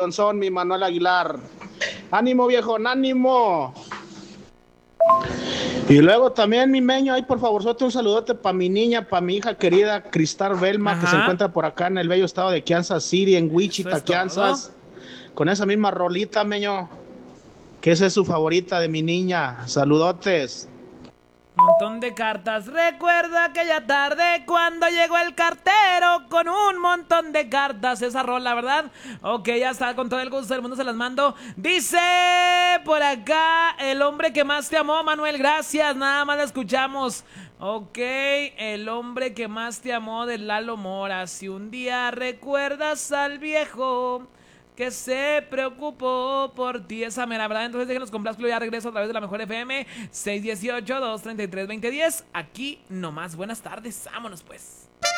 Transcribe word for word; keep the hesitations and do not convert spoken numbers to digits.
panzón, mi Manuel Aguilar. Ánimo, viejo, ánimo. Y luego también, mi meño, ahí por favor, suelte un saludote para mi niña, para mi hija querida Cristal Belma, Ajá. que se encuentra por acá en el bello estado de Kansas City, en Eso Wichita, es todo. Kansas, con esa misma rolita, meño, que esa es su favorita de mi niña. Saludotes. Montón de cartas. Recuerdo aquella tarde cuando llegó el cartero con un montón de cartas. Esa rola, ¿verdad? Ok, ya está, con todo el gusto del mundo se las mando. Dice por acá el hombre que más te amó, Manuel. Gracias, nada más la escuchamos. Ok, el hombre que más te amó de Lalo Mora. Si un día recuerdas al viejo que se preocupó por ti, esa mera verdad. Entonces déjenos con Blas Blue, ya regreso a través de la mejor F M seis uno ocho, dos tres tres, dos cero uno cero. Aquí nomás, buenas tardes, vámonos pues.